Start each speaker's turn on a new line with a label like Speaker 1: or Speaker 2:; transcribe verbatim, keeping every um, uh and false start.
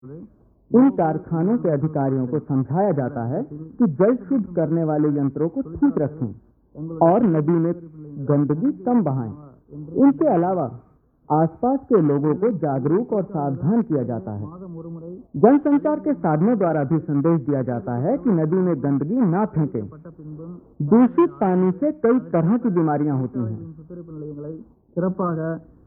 Speaker 1: इन कारखानों के अधिकारियों को समझाया जाता है कि जल शुद्ध करने वाले यंत्रों को ठीक रखें और नदी में गंदगी कम बहाएं। इनके अलावा आसपास के लोगों को जागरूक और सावधान किया जाता है। जनसंचार के साधनों द्वारा भी संदेश दिया जाता है कि नदी में गंदगी ना फेंकें। दूषित पानी से कई तरह की बीमारियां होती हैं।